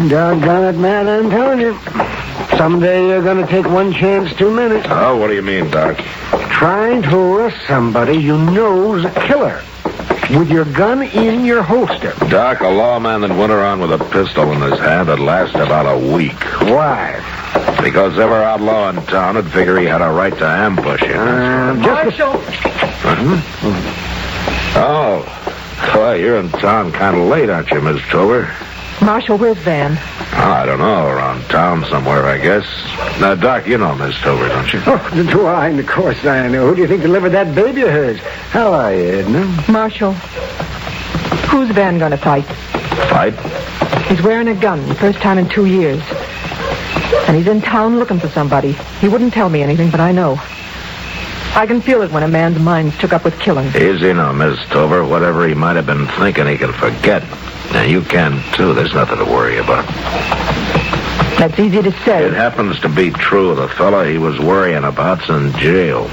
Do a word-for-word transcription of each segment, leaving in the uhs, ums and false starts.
Doggone it, man, I'm telling you. Someday you're going to take one chance too many. Oh, what do you mean, Doc? Trying to arrest somebody you know's a killer with your gun in your holster. Doc, a lawman that went around with a pistol in his hand would last about a week. Why? Because every outlaw in town would figure he had a right to ambush him. Uh, just Marshal! Uh-huh. Oh. Well, you're in town kind of late, aren't you, Miss Tober? Marshal, where's Van? Oh, I don't know. Around town somewhere, I guess. Now, Doc, you know Miss Tober, don't you? Oh, do I? Of course I know. Who do you think delivered that baby of hers? How are you, Edna? Marshal, who's Van going to fight? Fight? He's wearing a gun, first time in two years. And he's in town looking for somebody. He wouldn't tell me anything, but I know. I can feel it when a man's mind's took up with killing. Easy now, Miss Tober. Whatever he might have been thinking, he can forget. Now, you can, too. There's nothing to worry about. That's easy to say. It happens to be true. The fella he was worrying about's in jail.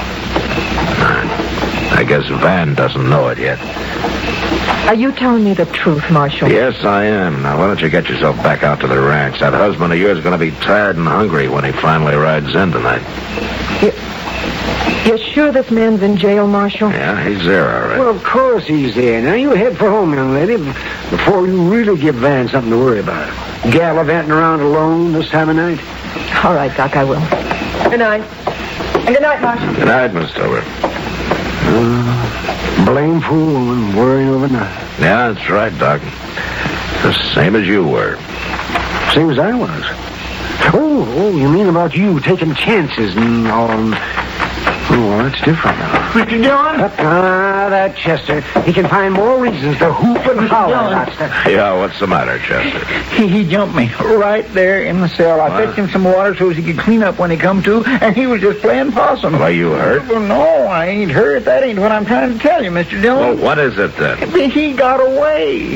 I guess Van doesn't know it yet. Are you telling me the truth, Marshal? Yes, I am. Now, why don't you get yourself back out to the ranch? That husband of yours is going to be tired and hungry when he finally rides in tonight. You, you're sure this man's in jail, Marshal? Yeah, he's there, all right. Well, of course he's there. Now, you head for home, young lady, before you really give Van something to worry about. Gallivanting around alone this time of night? All right, Doc, I will. Good night. And good night, Marshal. Good night, Miss Tober. Uh, blameful woman worrying over nothing. Yeah, that's right, Doc. The same as you were. Same as I was. Oh, oh, you mean about you taking chances and all. Oh, well, that's different now. Mister Dillon? Ah, that Chester. He can find more reasons to hoop and holler, Doctor. Yeah, what's the matter, Chester? He, he jumped me right there in the cell. I What? fetched him some water so he could clean up when he come to, and he was just playing possum. Why, you hurt? Well, no, I ain't hurt. That ain't what I'm trying to tell you, Mister Well, Dillon. what is it then? He got away.